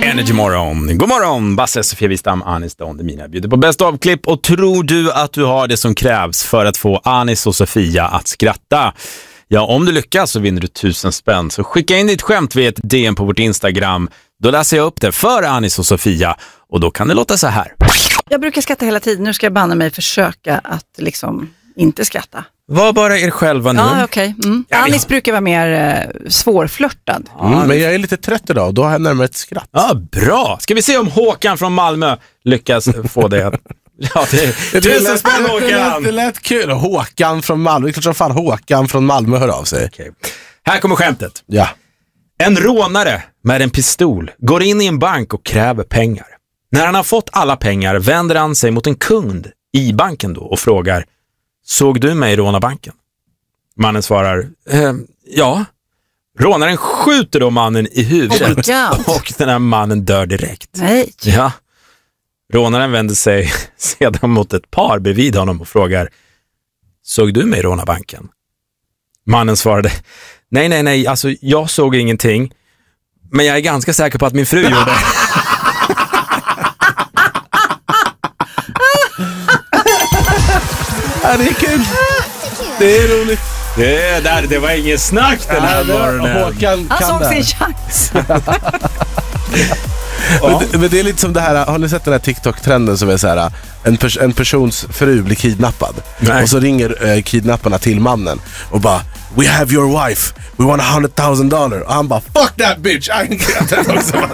Energy morgon. God morgon, Basse, Sofia Wistam, Anis Don Demina bjuder på bäst av-klipp. Och tror du att du har det som krävs för att få Anis och Sofia att skratta? Ja, om du lyckas så vinner du 1000 spänn. Så skicka in ditt skämt via ett DM på vårt Instagram. Då läser jag upp det för Anis och Sofia. Och då kan det låta så här. Jag brukar skratta hela tiden. Nu ska jag banna mig försöka att liksom inte skratta. Var bara er själva nu. Ja, okej. Anis brukar vara mer svårflörtad. Men jag är lite trött idag. Då har jag närmare ett skratt. Ja, bra. Ska vi se om Håkan från Malmö lyckas få det. Ja, det 1000 spänn, Håkan. Det lät kul. Håkan från Malmö. Det är klart som fan Håkan från Malmö hör av sig. Okay. Här kommer skämtet. Ja. En rånare med en pistol går in i en bank och kräver pengar. När han har fått alla pengar vänder han sig mot en kund i banken då och frågar: såg du mig råna banken? Mannen svarar: ja. Rånaren skjuter då mannen i huvudet och den här mannen dör direkt. Nej. Ja. Rånaren vänder sig sedan mot ett par bredvid honom och frågar: såg du mig råna banken? Mannen svarade: nej, alltså jag såg ingenting, men jag är ganska säker på att min fru gjorde det. Ja, det är kul. Det är roligt. Det var ingen snack den här morgonen. Håkan Han såg det. sin chans. Men det är lite som det här. Har ni sett den här TikTok-trenden som är så här: en persons fru blir kidnappad. Nej. Och så ringer kidnapparna till mannen och bara: we have your wife, we want $100,000. Och han bara: fuck that bitch.